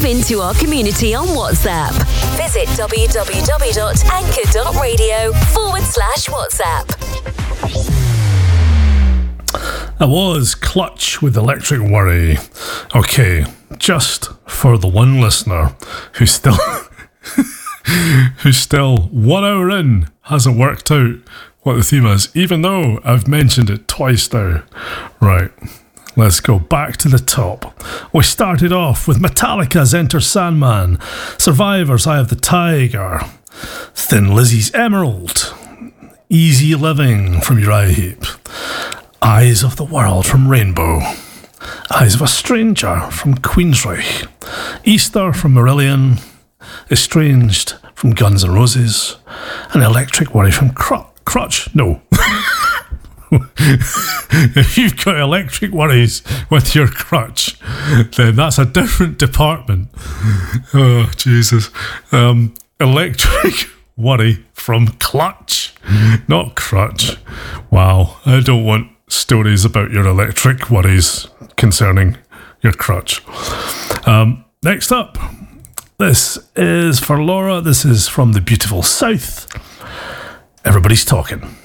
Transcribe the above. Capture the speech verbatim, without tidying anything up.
into our community on WhatsApp. Visit www.anchor.radio forward slash WhatsApp. That was Clutch with Electric Worry. Okay, just for the one listener who's still who's still one hour in hasn't worked out what the theme is, even though I've mentioned it twice now. Right, let's go back to the top. We started off with Metallica's Enter Sandman, Survivor's Eye of the Tiger, Thin Lizzy's Emerald, Easy Living from Uriah Heep, Eyes of the World from Rainbow, Eyes of a Stranger from Queensryche, Easter from Marillion, Estranged from Guns N' Roses, and Electric Worry from Cru- Crutch. No. If you've got electric worries with your crutch, then that's a different department. Oh, Jesus. Um, electric Worry from Clutch, not Crutch. Wow, I don't want stories about your electric worries concerning your crutch. Um, next up, this is for Laura. This is from the beautiful South. Everybody's Talking.